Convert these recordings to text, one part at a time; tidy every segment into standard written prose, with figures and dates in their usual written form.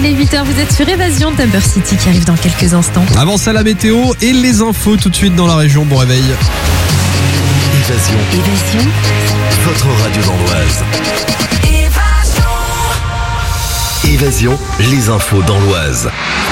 il est 8h, vous êtes sur Évasion, Temper City qui arrive dans quelques instants. Avant ça, la météo et les infos tout de suite dans la région. Bon réveil. Évasion. Votre radio dans l'Oise. Évasion, les infos dans l'Oise.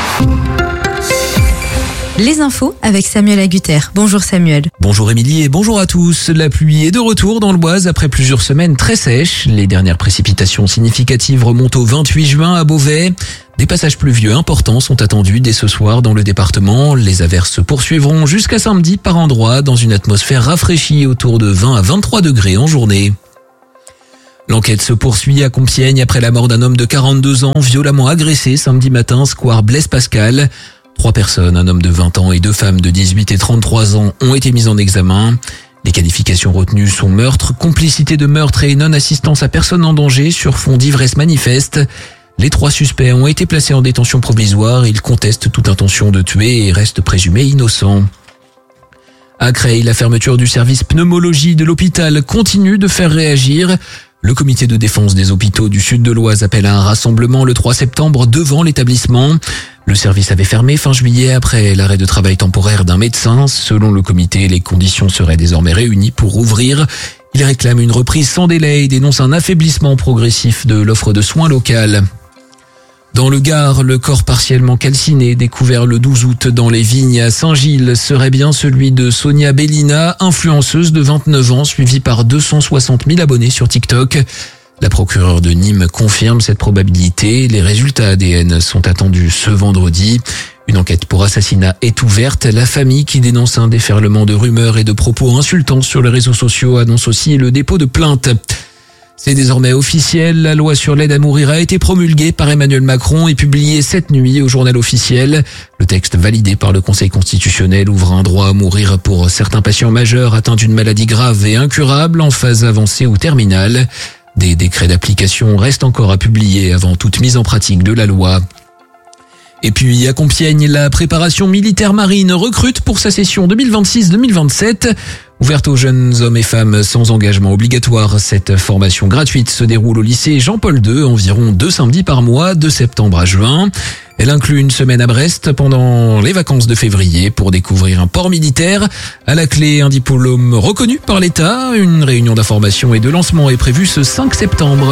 Les infos avec Samuel Agutter. Bonjour Samuel. Bonjour Émilie et bonjour à tous. La pluie est de retour dans l'Oise après plusieurs semaines très sèches. Les dernières précipitations significatives remontent au 28 juin à Beauvais. Des passages pluvieux importants sont attendus dès ce soir dans le département. Les averses se poursuivront jusqu'à samedi par endroits dans une atmosphère rafraîchie autour de 20 à 23 degrés en journée. L'enquête se poursuit à Compiègne après la mort d'un homme de 42 ans violemment agressé samedi matin, square Blaise Pascal. 3 personnes, un homme de 20 ans et 2 femmes de 18 et 33 ans ont été mises en examen. Les qualifications retenues sont meurtre, complicité de meurtre et non-assistance à personne en danger sur fond d'ivresse manifeste. Les 3 suspects ont été placés en détention provisoire. Ils contestent toute intention de tuer et restent présumés innocents. À Creil, la fermeture du service pneumologie de l'hôpital continue de faire réagir. Le comité de défense des hôpitaux du sud de l'Oise appelle à un rassemblement le 3 septembre devant l'établissement. Le service avait fermé fin juillet après l'arrêt de travail temporaire d'un médecin. Selon le comité, les conditions seraient désormais réunies pour rouvrir. Il réclame une reprise sans délai et dénonce un affaiblissement progressif de l'offre de soins locale. Dans le Gard, le corps partiellement calciné découvert le 12 août dans les vignes à Saint-Gilles serait bien celui de Sonia Bellina, influenceuse de 29 ans, suivie par 260 000 abonnés sur TikTok. La procureure de Nîmes confirme cette probabilité. Les résultats ADN sont attendus ce vendredi. Une enquête pour assassinat est ouverte. La famille qui dénonce un déferlement de rumeurs et de propos insultants sur les réseaux sociaux annonce aussi le dépôt de plainte. C'est désormais officiel, la loi sur l'aide à mourir a été promulguée par Emmanuel Macron et publiée cette nuit au journal officiel. Le texte validé par le Conseil constitutionnel ouvre un droit à mourir pour certains patients majeurs atteints d'une maladie grave et incurable en phase avancée ou terminale. Des décrets d'application restent encore à publier avant toute mise en pratique de la loi. Et puis à Compiègne, la préparation militaire marine recrute pour sa session 2026-2027. Ouverte aux jeunes hommes et femmes sans engagement obligatoire, cette formation gratuite se déroule au lycée Jean-Paul II, environ 2 samedis par mois, de septembre à juin. Elle inclut une semaine à Brest pendant les vacances de février pour découvrir un port militaire. À la clé, un diplôme reconnu par l'État. Une réunion d'information et de lancement est prévue ce 5 septembre.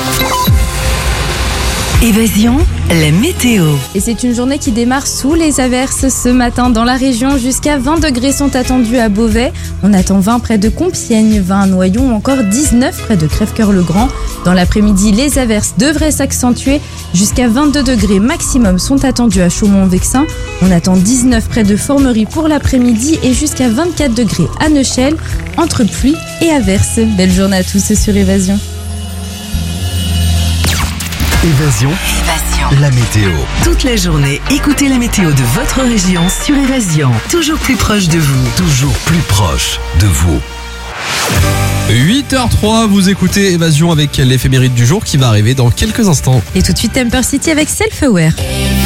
Évasion, la météo. Et c'est une journée qui démarre sous les averses ce matin dans la région. Jusqu'à 20 degrés sont attendus à Beauvais. On attend 20 près de Compiègne, 20 à Noyon ou encore 19 près de Crèvecœur-le-Grand. Dans l'après-midi, les averses devraient s'accentuer. Jusqu'à 22 degrés maximum sont attendus à Chaumont-en-Vexin. On attend 19 près de Formerie pour l'après-midi et jusqu'à 24 degrés à Neuchâtel, entre pluie et averses. Belle journée à tous sur Évasion. Évasion, la météo. Toute la journée, écoutez la météo de votre région sur Évasion. Toujours plus proche de vous. Toujours plus proche de vous. 8h03, vous écoutez Évasion avec l'éphéméride du jour qui va arriver dans quelques instants. Et tout de suite Temper City avec Self Aware.